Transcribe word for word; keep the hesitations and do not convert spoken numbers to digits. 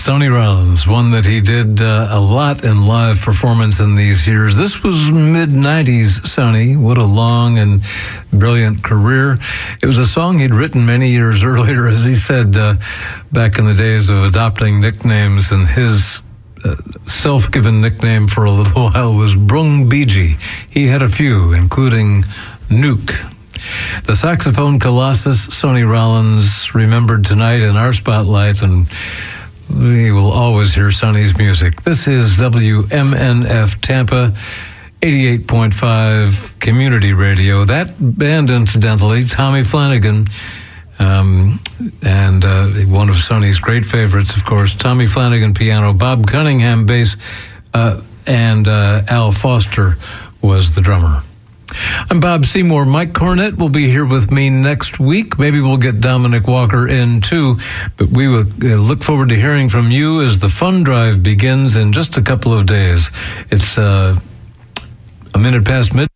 Sonny Rollins, one that he did uh, a lot in live performance in these years. This was mid nineties, Sonny. What a long and brilliant career. It was a song he'd written many years earlier, as he said, uh, back in the days of adopting nicknames, and his uh, self-given nickname for a little while was Brung Biji. He had a few, including Nuke. The saxophone colossus, Sonny Rollins, remembered tonight in our spotlight, and we will always hear Sonny's music. This is W M N F Tampa, eighty-eight point five Community Radio. That band, incidentally, Tommy Flanagan, um, and uh, one of Sonny's great favorites, of course, Tommy Flanagan piano, Bob Cunningham bass, uh, and uh, Al Foster was the drummer. I'm Bob Seymour. Mike Cornett will be here with me next week. Maybe we'll get Dominic Walker in too, but we will uh, look forward to hearing from you as the fun drive begins in just a couple of days. It's uh, a minute past midnight.